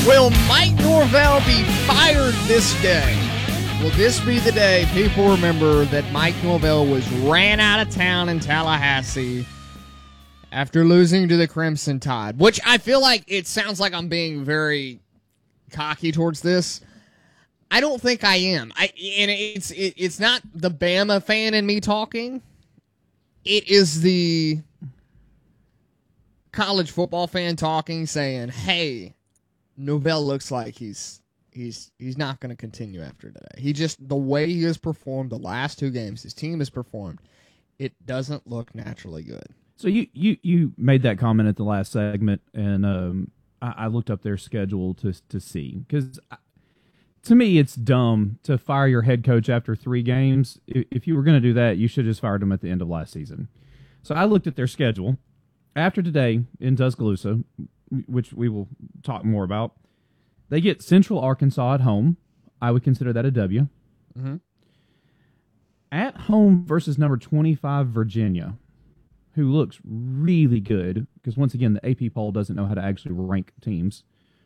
Will Mike Norvell be fired this day? Will this be the day people remember that Mike Norvell was ran out of town in Tallahassee after losing to the Crimson Tide? Which I feel like it sounds like I'm being very cocky towards this. I don't think I am. And it's not the Bama fan in me talking. It is the college football fan talking, saying, "Hey, Norvell looks like he's not going to continue after today. The way he has performed the last two games, his team has performed, it doesn't look naturally good." So you made that comment at the last segment, and I looked up their schedule to see, because to me it's dumb to fire your head coach after 3 games. If you were going to do that, you should have just fired him at the end of last season. So I looked at their schedule after today in Tuscaloosa, which we will talk more about. They get Central Arkansas at home. I would consider that a W. Mm-hmm. At home versus number 25 Virginia, who looks really good, because once again, the AP poll doesn't know how to actually rank teams.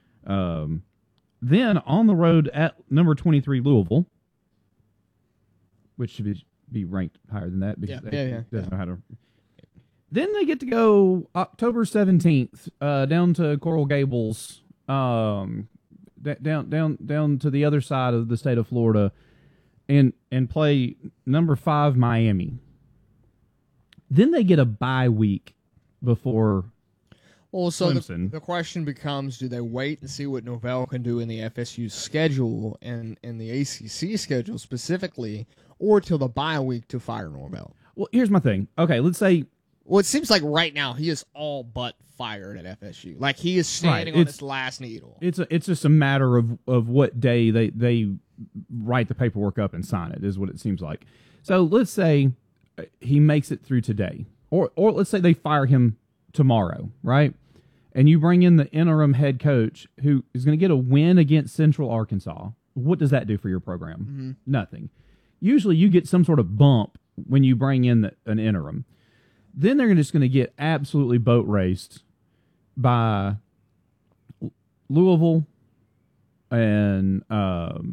Then on the road at number 23 Louisville, which should be ranked higher than that because AP doesn't know how to. Then they get to go October 17th down to Coral Gables, down to the other side of the state of Florida, and play number 5 Miami. Then they get a bye week before Clemson. The question becomes, do they wait and see what Norvell can do in the FSU schedule and the ACC schedule specifically, or till the bye week to fire Norvell? Well, here's my thing. Okay, let's say... Well, it seems like right now he is all but fired at FSU. Like he is standing on his last needle. It's just a matter of what day they write the paperwork up and sign it, is what it seems like. So let's say he makes it through today, or let's say they fire him tomorrow, right? And you bring in the interim head coach who is going to get a win against Central Arkansas. What does that do for your program? Mm-hmm. Nothing. Usually you get some sort of bump when you bring in an interim. Then they're just going to get absolutely boat raced by Louisville and wow,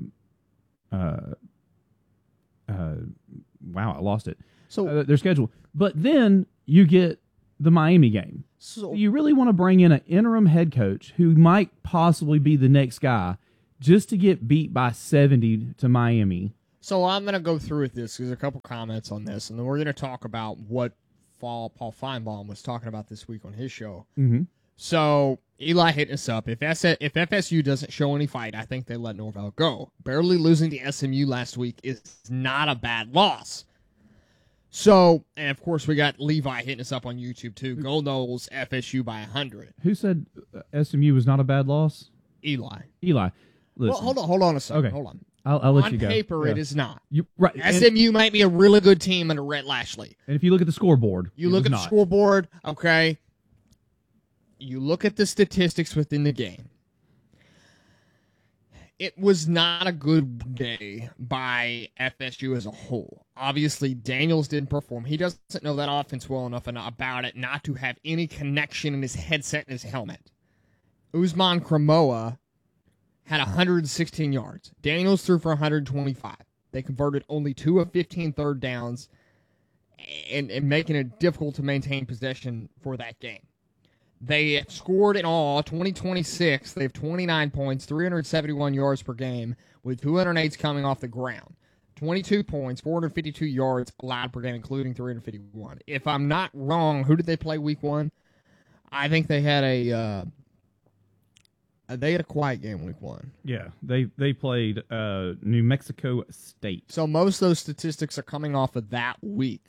I lost it. So their schedule. But then you get the Miami game. So you really want to bring in an interim head coach who might possibly be the next guy just to get beat by 70 to Miami. So I'm going to go through with this. There's a couple comments on this, and then we're going to talk about what Paul Feinbaum was talking about this week on his show. Mm-hmm. So Eli hitting us up. If FSU doesn't show any fight, I think they let Norvell go. Barely losing to SMU last week is not a bad loss. So, and of course, we got Levi hitting us up on YouTube too. Gold Knowles, FSU by 100. Who said SMU was not a bad loss? Eli. Listen. Well, hold on a second. Okay. Hold on. I'll let on you go. On paper, it is not. Right. SMU might be a really good team under Rhett Lashley. And if you look at the scoreboard, the scoreboard, okay. You look at the statistics within the game. It was not a good day by FSU as a whole. Obviously, Daniels didn't perform. He doesn't know that offense well enough about it not to have any connection in his headset and his helmet. Usman Kramoa had 116 yards. Daniels threw for 125. They converted only 2 of 15 third downs and making it difficult to maintain possession for that game. They scored in all 2026. They have 29 points, 371 yards per game, with 208 coming off the ground. 22 points, 452 yards allowed per game, including 351. If I'm not wrong, who did they play week 1? I think they had a quiet game week 1. Yeah, they played New Mexico State. So most of those statistics are coming off of that week.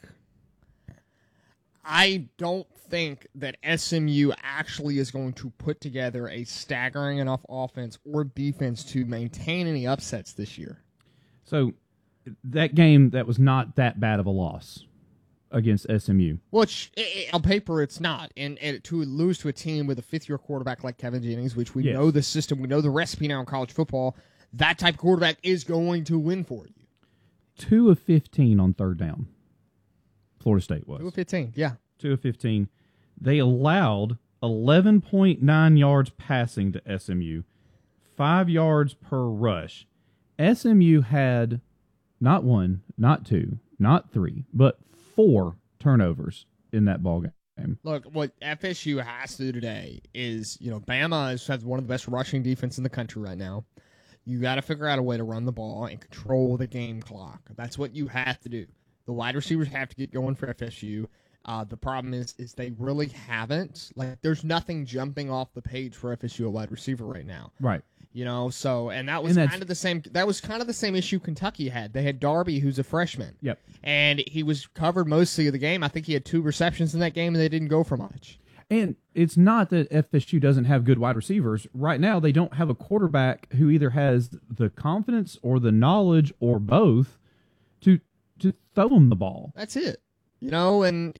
I don't think that SMU actually is going to put together a staggering enough offense or defense to maintain any upsets this year. So that game, that was not that bad of a loss against SMU. Which, on paper, it's not. And to lose to a team with a fifth-year quarterback like Kevin Jennings, which we know the system, we know the recipe now in college football, that type of quarterback is going to win for you. 2 of 15 on third down. Florida State was. 2 of 15, yeah. 2 of 15. They allowed 11.9 yards passing to SMU, 5 yards per rush. SMU had not 1, not 2, not 3, but 4 turnovers in that ball game. Look, what FSU has to do today is, Bama has one of the best rushing defense in the country right now. You got to figure out a way to run the ball and control the game clock. That's what you have to do. The wide receivers have to get going for FSU. The problem is they really haven't. Like, there's nothing jumping off the page for FSU at wide receiver right now. Right. And that was kind of the same. That was kind of the same issue Kentucky had. They had Darby, who's a freshman. Yep. And he was covered mostly of the game. I think he had 2 receptions in that game, and they didn't go for much. And it's not that FSU doesn't have good wide receivers. Right now, they don't have a quarterback who either has the confidence or the knowledge or both to throw them the ball. That's it. And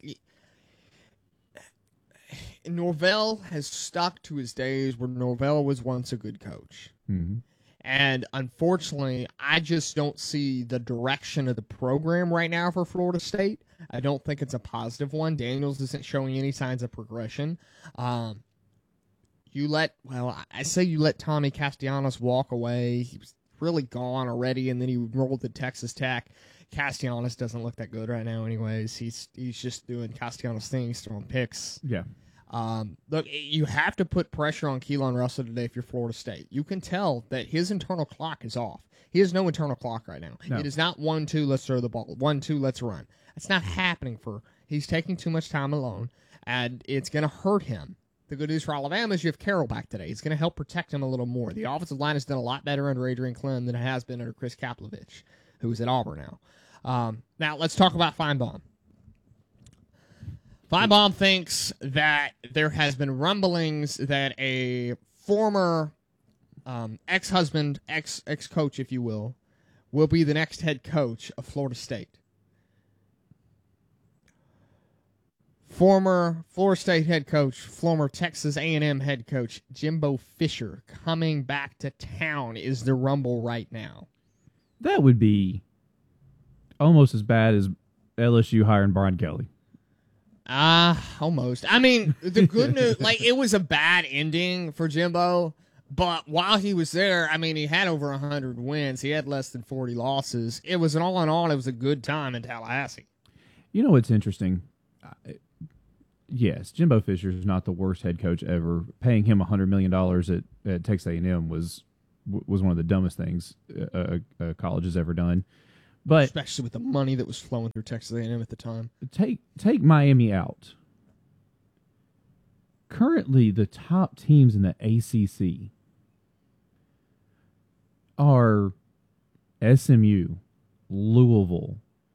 Norvell has stuck to his days where Norvell was once a good coach. Mm-hmm. And unfortunately, I just don't see the direction of the program right now for Florida State. I don't think it's a positive one. Daniels isn't showing any signs of progression. I say you let Tommy Castellanos walk away. He was really gone already, and then he rolled to Texas Tech. Castellanos doesn't look that good right now anyways. He's just doing Castellanos things, throwing picks. Yeah. Look, you have to put pressure on Keelan Russell today if you're Florida State. You can tell that his internal clock is off. He has no internal clock right now. No. It is not 1-2, let's throw the ball. 1-2, let's run. It's not happening he's taking too much time alone, and it's going to hurt him. The good news for Alabama is you have Carroll back today. It's going to help protect him a little more. The offensive line has done a lot better under Adrian Clem than it has been under Chris Kaplovich, who's at Auburn now. Now, let's talk about Feinbaum. Feinbaum thinks that there has been rumblings that a former ex-husband, ex-coach, if you will be the next head coach of Florida State. Former Florida State head coach, former Texas A&M head coach, Jimbo Fisher, coming back to town is the rumble right now. That would be almost as bad as LSU hiring Brian Kelly. Almost. I mean, the good news, it was a bad ending for Jimbo, but while he was there, I mean, he had over 100 wins. He had less than 40 losses. It was an all in all, it was a good time in Tallahassee. You know what's interesting? Yes, Jimbo Fisher is not the worst head coach ever. Paying him $100 million at Texas A&M was one of the dumbest things a college has ever done. But especially with the money that was flowing through Texas A&M at the time. Take Miami out. Currently, the top teams in the ACC are SMU, Louisville.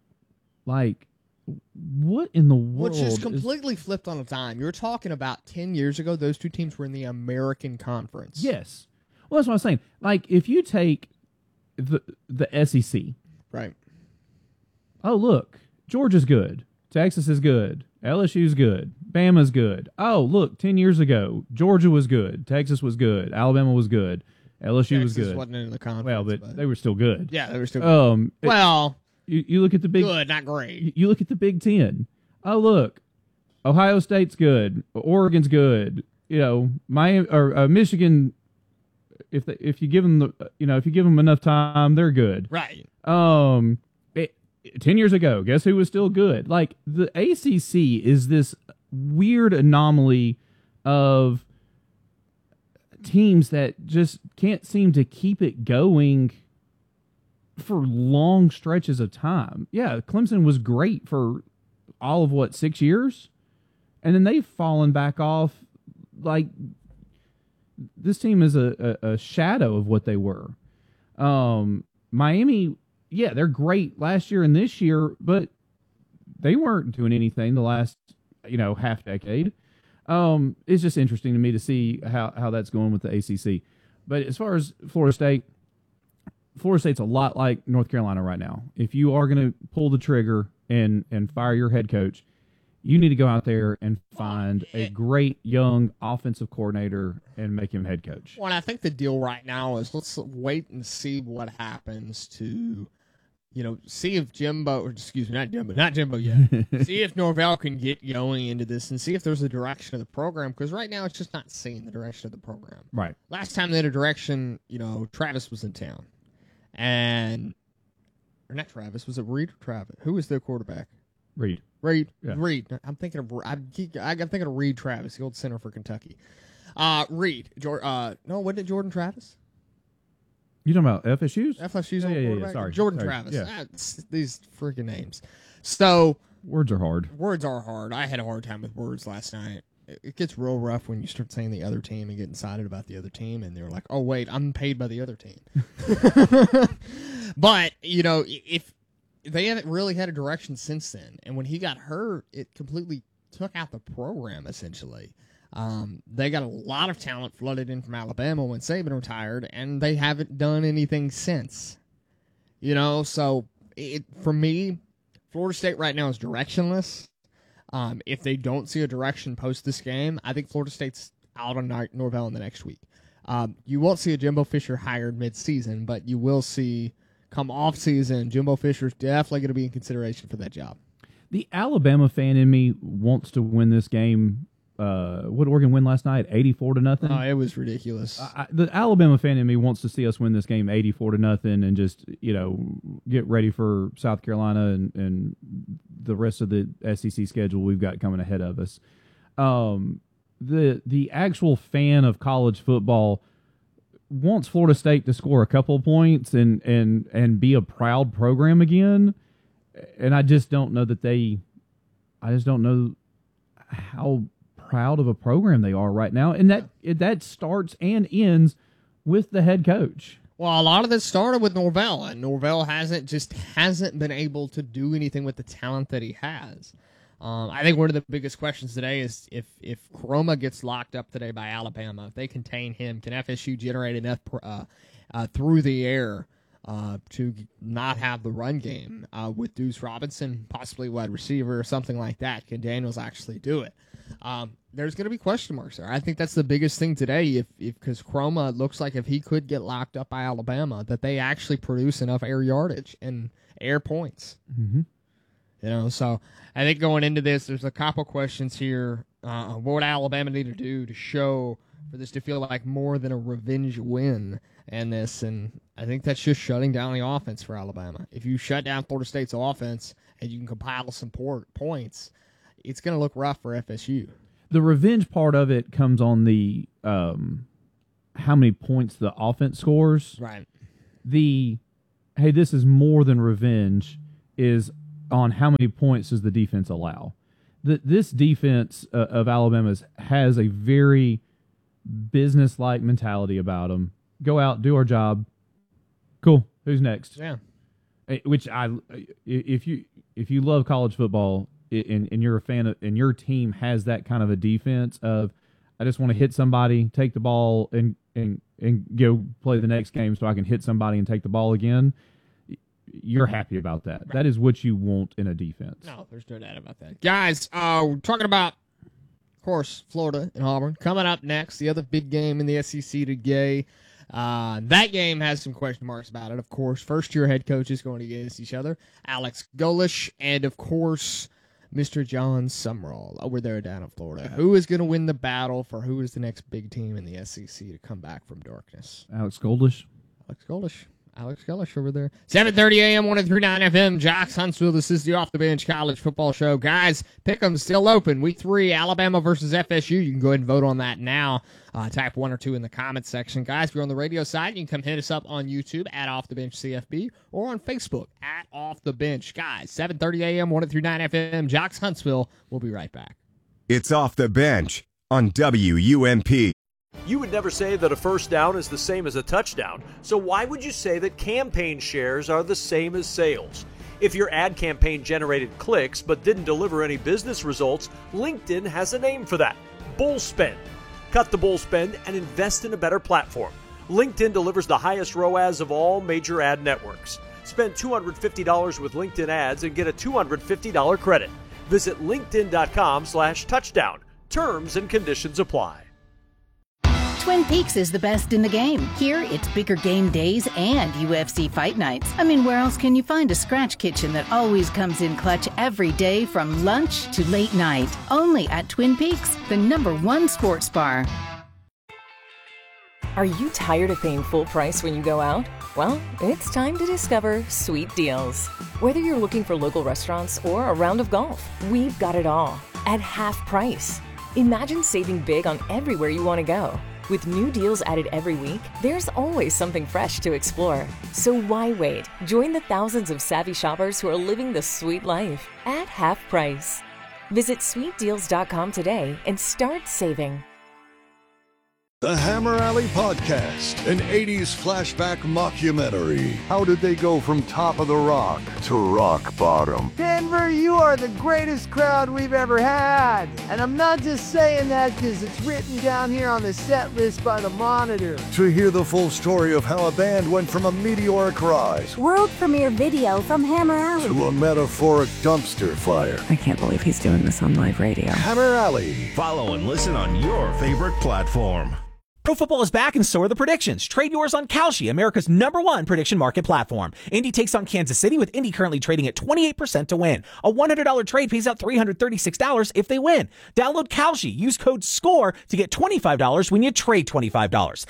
What in the world? Which is completely flipped on a dime. You're talking about 10 years ago, those two teams were in the American Conference. Yes. Well, that's what I'm saying. If you take the SEC. Right. Oh, look, Georgia's good. Texas is good. LSU's good. Bama's good. Oh, look, 10 years ago, Georgia was good. Texas was good. Alabama was good. LSU was good. Texas wasn't in the conference. Well, but they were still good. Yeah, they were still good. You look at the big... Good, not great. You look at the Big Ten. Oh, look, Ohio State's good. Oregon's good. Miami or Michigan... If you give them if you give them enough time, they're good. Right. 10 years ago, guess who was still good? The ACC is this weird anomaly of teams that just can't seem to keep it going for long stretches of time. Yeah, Clemson was great for all of 6 years, and then they've fallen back off. This team is a shadow of what they were. Miami, yeah, they're great last year and this year, but they weren't doing anything the last, half decade. It's just interesting to me to see how that's going with the ACC. But as far as Florida State's a lot like North Carolina right now. If you are going to pull the trigger and fire your head coach, you need to go out there and find a great young offensive coordinator and make him head coach. Well, I think the deal right now is let's wait and see what happens to see if not Jimbo yet. See if Norvell can get going into this and see if there's a direction of the program, because right now it's just not seeing the direction of the program. Right. Last time they had a direction, Travis was in town. Or not Travis, was it Reed or Travis? Who was their quarterback? Reed. Yeah. Reed. I'm thinking of Reed Travis, the old center for Kentucky. Reed. Wasn't it Jordan Travis? You talking about FSU's? FSU's yeah. Sorry. Jordan Travis. Yeah. These freaking names. So words are hard. I had a hard time with words last night. It gets real rough when you start saying the other team and get excited about the other team, and they're like, "Oh wait, I'm paid by the other team." But if they haven't really had a direction since then, and when he got hurt, it completely took out the program essentially. They got a lot of talent flooded in from Alabama when Saban retired, and they haven't done anything since. So for me, Florida State right now is directionless. If they don't see a direction post this game, I think Florida State's out on Norvell in the next week. You won't see a Jimbo Fisher hired mid-season, but you will see come off-season, Jimbo Fisher's definitely going to be in consideration for that job. The Alabama fan in me wants to win this game. What did Oregon win last night? 84-0. Oh, it was ridiculous. The Alabama fan in me wants to see us win this game 84-0 and just get ready for South Carolina and the rest of the SEC schedule we've got coming ahead of us. The actual fan of college football wants Florida State to score a couple points and be a proud program again, and I just don't know how proud of a program they are right now, and that starts and ends with the head coach. Well, a lot of this started with Norvell, and Norvell hasn't been able to do anything with the talent that he has. I think one of the biggest questions today is if Chroma gets locked up today by Alabama, if they contain him, can FSU generate enough through the air to not have the run game with Deuce Robinson, possibly wide receiver or something like that? Can Daniels actually do it? There's going to be question marks there. I think that's the biggest thing today, because Chroma looks like if he could get locked up by Alabama, that they actually produce enough air yardage and air points. Mm-hmm. So I think going into this, there's a couple questions here. What would Alabama need to do to show for this to feel like more than a revenge win in this? And I think that's just shutting down the offense for Alabama. If you shut down Florida State's offense and you can compile some points, it's going to look rough for FSU. The revenge part of it comes on the how many points the offense scores. Right. Hey, this is more than revenge is on how many points does the defense allow. This defense of Alabama's has a very business-like mentality about them. Go out, do our job. Cool. Who's next? Yeah. Which if you love college football and you're a fan of, and your team has that kind of a defense of, I just want to hit somebody, take the ball, and go play the next game so I can hit somebody and take the ball again. You're happy about that. Right. That is what you want in a defense. No, there's no doubt about that. Guys, we're talking about, of course, Florida and Auburn. Coming up next, the other big game in the SEC today. That game has some question marks about it, of course. First-year head coaches going against each other. Alex Golesh and, of course, Mr. John Sumrall over there down in Florida. Who is going to win the battle for who is the next big team in the SEC to come back from darkness? Alex Golesh over there. 7:30 a.m., 103.9 FM, Jocks Huntsville. This is the Off the Bench College Football Show. Guys, pick 'em still open. Week 3, Alabama versus FSU. You can go ahead and vote on that now. Type 1 or 2 in the comments section. Guys, if you're on the radio side, you can come hit us up on YouTube at Off the Bench CFB or on Facebook at Off the Bench. Guys, 7:30 a.m., 103.9 FM, Jocks Huntsville. We'll be right back. It's Off the Bench on WUMP. You would never say that a first down is the same as a touchdown, so why would you say that campaign shares are the same as sales? If your ad campaign generated clicks but didn't deliver any business results, LinkedIn has a name for that: bull spend. Cut the bull spend and invest in a better platform. LinkedIn delivers the highest ROAS of all major ad networks. Spend $250 with LinkedIn ads and get a $250 credit. Visit LinkedIn.com/touchdown. Terms and conditions apply. Twin Peaks is the best in the game. Here, it's bigger game days and UFC fight nights. I mean, where else can you find a scratch kitchen that always comes in clutch every day from lunch to late night? Only at Twin Peaks, the #1 sports bar. Are you tired of paying full price when you go out? Well, it's time to discover Sweet Deals. Whether you're looking for local restaurants or a round of golf, we've got it all at half price. Imagine saving big on everywhere you want to go. With new deals added every week, there's always something fresh to explore. So why wait? Join the thousands of savvy shoppers who are living the sweet life at half price. Visit sweetdeals.com today and start saving. The Hammer Alley Podcast, an 80s flashback mockumentary. How did they go from top of the rock to rock bottom? Denver, you are the greatest crowd we've ever had. And I'm not just saying that because it's written down here on the set list by the Monitor. To hear the full story of how a band went from a meteoric rise, world premiere video from Hammer Alley, to a metaphoric dumpster fire. I can't believe he's doing this on live radio. Hammer Alley. Follow and listen on your favorite platform. Pro football is back and so are the predictions. Trade yours on Kalshi, America's #1 prediction market platform. Indy takes on Kansas City with Indy currently trading at 28% to win. A $100 trade pays out $336 if they win. Download Kalshi. Use code SCORE to get $25 when you trade $25.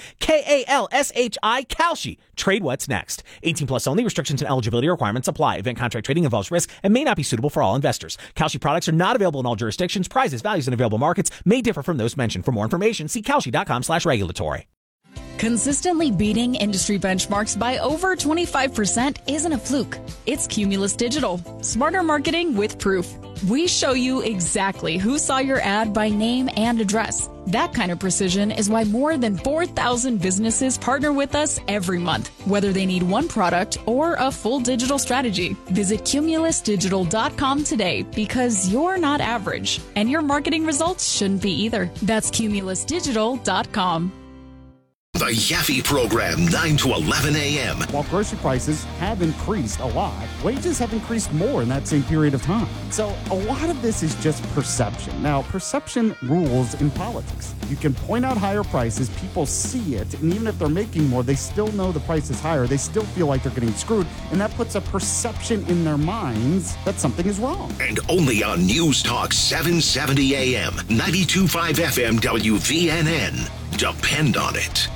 Kalshi, Kalshi. Trade what's next. 18 plus only. Restrictions and eligibility requirements apply. Event contract trading involves risk and may not be suitable for all investors. Kalshi products are not available in all jurisdictions. Prices, values, and available markets may differ from those mentioned. For more information, see kalshi.com/regulatory. Consistently beating industry benchmarks by over 25% isn't a fluke. It's Cumulus Digital. Smarter marketing with proof. We show you exactly who saw your ad by name and address. That kind of precision is why more than 4,000 businesses partner with us every month, whether they need one product or a full digital strategy. Visit cumulusdigital.com today because you're not average, and your marketing results shouldn't be either. That's cumulusdigital.com. The Yaffe Program, 9 to 11 a.m. While grocery prices have increased a lot, wages have increased more in that same period of time. So a lot of this is just perception. Now, perception rules in politics. You can point out higher prices, people see it, and even if they're making more, they still know the price is higher. They still feel like they're getting screwed, and that puts a perception in their minds that something is wrong. And only on News Talk 770 a.m., 92.5 FM WVNN. Depend on it.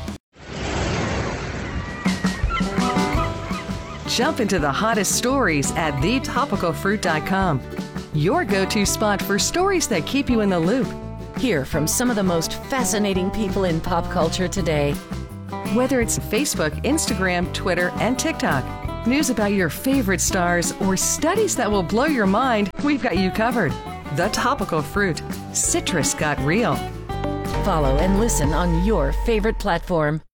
Jump into the hottest stories at thetopicalfruit.com. Your go-to spot for stories that keep you in the loop. Hear from some of the most fascinating people in pop culture today. Whether it's Facebook, Instagram, Twitter, and TikTok, news about your favorite stars, or studies that will blow your mind, we've got you covered. The Topical Fruit. Citrus got real. Follow and listen on your favorite platform.